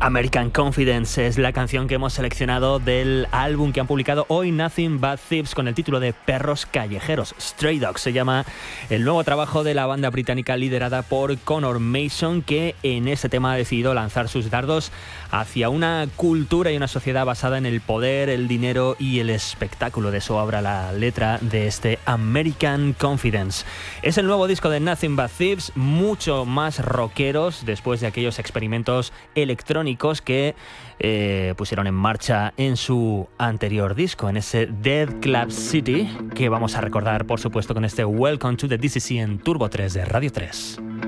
American Confidence es la canción que hemos seleccionado del álbum que han publicado hoy Nothing But Thieves con el título de Perros Callejeros. Stray Dogs se llama el nuevo trabajo de la banda británica liderada por Conor Mason, que en este tema ha decidido lanzar sus dardos hacia una cultura y una sociedad basada en el poder, el dinero y el espectáculo. De eso habla la letra de este American Confidence. Es el nuevo disco de Nothing But Thieves, mucho más rockeros después de aquellos experimentos electrónicos que pusieron en marcha en su anterior disco, en ese Dead Club City, que vamos a recordar, por supuesto, con este Welcome to the DCC en Turbo 3 de Radio 3.